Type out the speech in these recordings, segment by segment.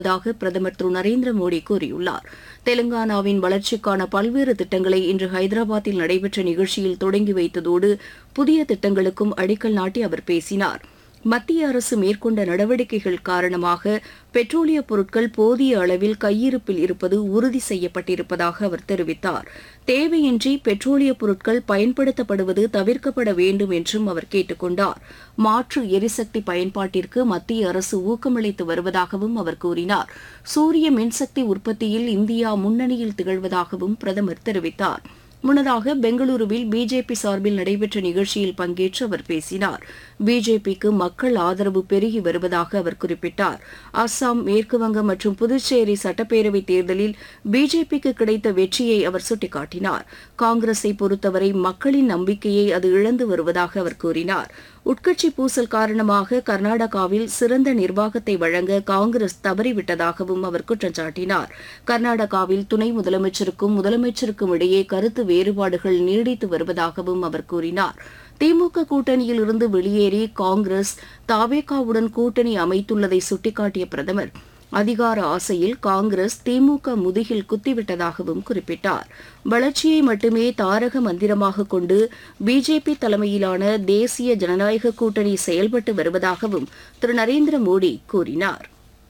தாக பிரதமர் திரு நரேந்திர மோடி கூறியுள்ளார். தெலங்கானாவின் வளர்ச்சிக்கான பல்வேறு திட்டங்களை இன்று ஹைதராபாத்தில் நடைபெற்ற நிகழ்ச்சியில் தொடங்கி வைத்ததோடு புதிய திட்டங்களுக்கும் அடிக்கல் நாட்டி அவர் பேசினார். மத்திய அரசு மேற்கொண்ட நடவடிக்கைகள் காரணமாக பெட்ரோலிய பொருட்கள் போதிய அளவில் கையிருப்பில் இருப்பது உறுதி செய்யப்பட்டிருப்பதாக அவர் தெரிவித்தார். தேவையின்றி பெட்ரோலிய பொருட்கள் பயன்படுத்தப்படுவது தவிர்க்கப்பட வேண்டும் என்றும் அவர் கேட்டுக் கொண்டார். மாற்று எரிசக்தி பயன்பாட்டிற்கு மத்திய அரசு ஊக்கமளித்து வருவதாகவும் அவர் கூறினார். சூரிய மின்சக்தி உற்பத்தியில் இந்தியா முன்னணியில் திகழ்வதாகவும் பிரதமர் தெரிவித்தார். முன்னதாக பெங்களூருவில் பிஜேபி சார்பில் நடைபெற்ற நிகழ்ச்சியில் பங்கேற்று அவர் பேசினார். பிஜேபிக்கு மக்கள் ஆதரவு பெருகி வருவதாக அவர் குறிப்பிட்டார். அஸ்ஸாம், மேற்குவங்கம் மற்றும் புதுச்சேரி சட்டப்பேரவைத் தேர்தலில் பிஜேபிக்கு கிடைத்த வெற்றியை அவர் சுட்டிக்காட்டினார். காங்கிரஸை பொறுத்தவரை மக்களின் நம்பிக்கையை அது இழந்து வருவதாக அவர் கூறினார். உட்கட்சி பூசல் காரணமாக கர்நாடகாவில் சிறந்த நிர்வாகத்தை வழங்க காங்கிரஸ் தவறிவிட்டதாகவும் அவர் குற்றம் சாட்டினார். கர்நாடகாவில் துணை முதலமைச்சருக்கும் முதலமைச்சருக்கும் இடையே கருத்து வேறுபாடுகள் நீடித்து வருவதாகவும் அவர் கூறினார். திமுக கூட்டணியில் இருந்து வெளியேறி காங்கிரஸ் தாவேகாவுடன் கூட்டணி அமைத்துள்ளதை சுட்டிக்காட்டிய பிரதமர் அதிகார ஆசையில் காங்கிரஸ் திமுக முதுகில் குத்திவிட்டதாகவும் குறிப்பிட்டார். வளர்ச்சியை மட்டுமே தாரக மந்திரமாக கொண்டு பிஜேபி தலைமையிலான தேசிய ஜனநாயக கூட்டணி செயல்பட்டு வருவதாகவும் திரு நரேந்திர மோடி கூறினார்.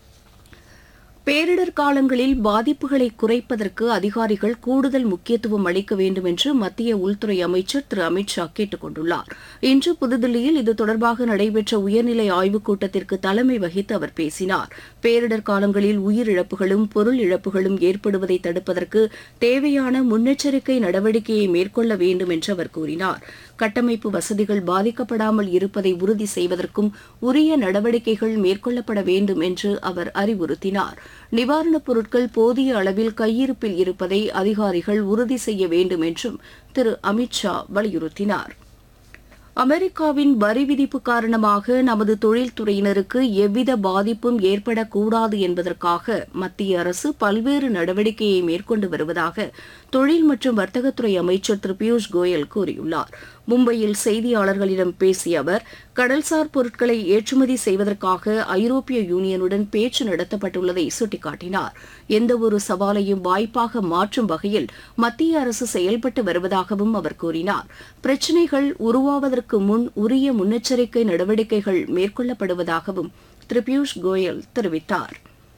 பேரிடர் காலங்களில் பாதிப்புகளை குறைப்பதற்கு அதிகாரிகள் கூடுதல் முக்கியத்துவம் அளிக்க வேண்டும் என்று மத்திய உள்துறை அமைச்சர் திரு அமித் ஷா கேட்டுக் கொண்டுள்ளார். இன்று புதுதில்லியில் இது தொடர்பாக நடைபெற்ற உயர்நிலை ஆய்வுக் கூட்டத்திற்கு தலைமை வகித்து அவர் பேசினார். பேரிடர் காலங்களில் உயிரிழப்புகளும் பொருள் இழப்புகளும் ஏற்படுவதை தடுப்பதற்கு தேவையான முன்னெச்சரிக்கை நடவடிக்கையை மேற்கொள்ள வேண்டும் என்று அவர் கூறினார். கட்டமைப்பு வசதிகள் பாதிக்கப்படாமல் இருப்பதை உறுதி செய்வதற்கும் உரிய நடவடிக்கைகள் மேற்கொள்ளப்பட வேண்டும் என்று அவர் அறிவுறுத்தினார். நிவாரணப் பொருட்கள் போதிய அளவில் கையிருப்பில் இருப்பதை அதிகாரிகள் உறுதி செய்ய வேண்டும் என்றும் திரு அமித் ஷா வலியுறுத்தினார். அமெரிக்காவின் வரி விதிப்பு காரணமாக நமது தொழில்துறையினருக்கு எவ்வித பாதிப்பும் ஏற்படக்கூடாது என்பதற்காக மத்திய அரசு பல்வேறு நடவடிக்கையை மேற்கொண்டு வருவதாக தொழில் மற்றும் வர்த்தகத்துறை அமைச்சர் திரு பியூஷ் கோயல் கூறியுள்ளார். மும்பையில் செய்தியாளர்களிடம் பேசிய அவர் கடல்சார் பொருட்களை ஏற்றுமதி செய்வதற்காக ஐரோப்பிய யூனியனுடன் பேச்சு நடத்தப்பட்டுள்ளதை சுட்டிக்காட்டினார். எந்தவொரு சவாலையும் வாய்ப்பாக மாற்றும் வகையில் மத்திய அரசு செயல்பட்டு வருவதாகவும் அவர் கூறினார். பிரச்சினைகள் உருவாவதற்கு முன் உரிய முன்னெச்சரிக்கை நடவடிக்கைகள் மேற்கொள்ளப்படுவதாகவும் திரு பியூஷ் கோயல் தெரிவித்தார்.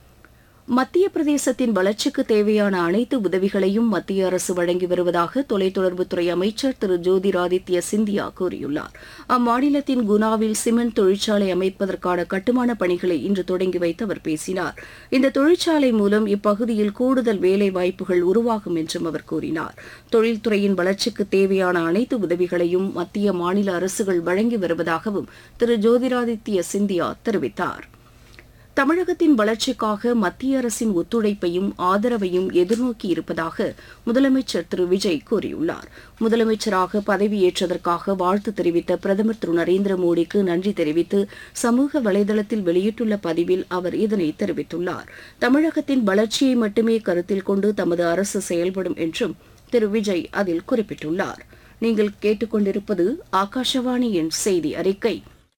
மத்திய பிரதேசத்தின் வளர்ச்சிக்கு தேவையான அனைத்து உதவிகளையும் மத்திய அரசு வழங்கி வருவதாக தொலைத்தொடர்புத்துறை அமைச்சர் திரு ஜோதிராதித்ய சிந்தியா கூறியுள்ளார். அம்மாநிலத்தின் குனாவில் சிமெண்ட் தொழிற்சாலை அமைப்பதற்கான கட்டுமான பணிகளை இன்று தொடங்கி வைத்து அவர் பேசினார். இந்த தொழிற்சாலை மூலம் இப்பகுதியில் கூடுதல் வேலை வாய்ப்புகள் உருவாகும் என்றும் அவர் கூறினார். தொழில்துறையின் வளர்ச்சிக்கு தேவையான அனைத்து உதவிகளையும் மத்திய மாநில அரசுகள் வழங்கி வருவதாகவும் திரு ஜோதிராதித்ய சிந்தியா தெரிவித்தார். தமிழகத்தின் வளர்ச்சிக்காக மத்திய அரசின் ஒத்துழைப்பையும் ஆதரவையும் எதிர்நோக்கி இருப்பதாக முதலமைச்சர் திரு விஜய் கூறியுள்ளார். முதலமைச்சராக பதவியேற்றதற்காக வாழ்த்து தெரிவித்த பிரதமர் திரு நரேந்திர மோடிக்கு நன்றி தெரிவித்து சமூக வலைதளத்தில் வெளியிட்டுள்ள பதிவில் அவர் இதனை தெரிவித்துள்ளார். தமிழகத்தின் வளர்ச்சியை மட்டுமே கருத்தில் கொண்டு தமது அரசு செயல்படும் என்றும் திரு விஜய் அதில் குறிப்பிட்டுள்ளார். நீங்கள் கேட்டுக்கொண்டிருப்பது ஆகாஷவாணியின் செய்தி அறிக்கை.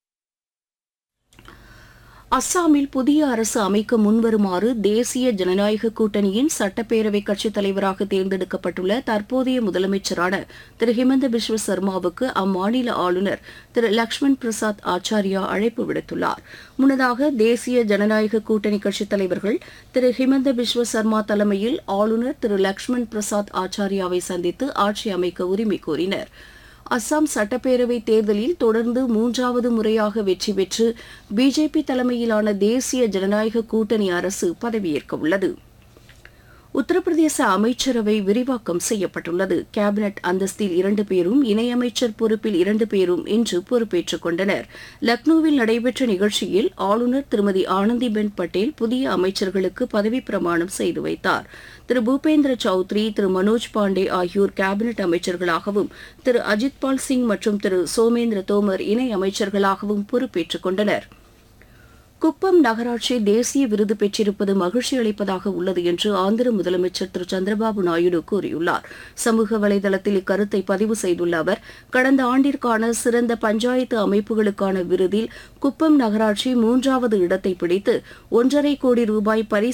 அஸ்ஸாமில் புதிய அரசு அமைக்க முன்வருமாறு தேசிய ஜனநாயக கூட்டணியின் சட்டப்பேரவை கட்சித் தலைவராக தேர்ந்தெடுக்கப்பட்டுள்ள தற்போதைய முதலமைச்சரான திரு ஹிமந்த பிஸ்வ சர்மாவுக்கு அம்மாநில ஆளுநர் திரு லக்ஷ்மண் பிரசாத் ஆச்சாரியா அழைப்பு விடுத்துள்ளார். முன்னதாக தேசிய ஜனநாயக கூட்டணி கட்சித் தலைவர்கள் திரு ஹிமந்த பிஸ்வ சர்மா தலைமையில் ஆளுநர் திரு லக்ஷ்மண் பிரசாத் ஆச்சாரியாவை சந்தித்து ஆட்சி அமைக்க உரிமை கோரினர். அஸ்ஸாம் சட்டப்பேரவை தேர்தலில் தொடர்ந்து மூன்றாவது முறையாக வெற்றி பெற்று பிஜேபி தலைமையிலான தேசிய ஜனநாயக கூட்டணி அரசு பதவியேற்க உள்ளது. உத்தரப்பிரதேச அமைச்சரவை விரிவாக்கம் செய்யப்பட்டுள்ளது. கேபினெட் அந்தஸ்தில் 2 பேரும் இணையமைச்சர் பொறுப்பில் 2 பேரும் இன்று பொறுப்பேற்றுக் கொண்டனர். லக்னோவில் நடைபெற்ற நிகழ்ச்சியில் ஆளுநர் திருமதி ஆனந்திபென் பட்டேல் புதிய அமைச்சர்களுக்கு பதவிப் பிரமாணம் செய்து வைத்தார். திரு பூபேந்திர சௌத்ரி, திரு மனோஜ் பாண்டே ஆகியோர் கேபினெட் அமைச்சர்களாகவும் திரு அஜித்பால் சிங் மற்றும் திரு சோமேந்திர தோமர் இணை அமைச்சர்களாகவும் பொறுப்பேற்றுக் கொண்டனர். குப்பம் நகராட்சி தேசிய விருது பெற்றிருப்பது மகிழ்ச்சி அளிப்பதாக உள்ளது என்று ஆந்திர முதலமைச்சர் திரு சந்திரபாபு நாயுடு கூறியுள்ளார். சமூக வலைதளத்தில் இக்கருத்தை பதிவு செய்துள்ள அவர், கடந்த ஆண்டிற்கான சிறந்த பஞ்சாயத்து அமைப்புகளுக்கான விருதில் குப்பம் நகராட்சி 3வது இடத்தை பிடித்து 1,50,00,000 ரூபாய் பரிசு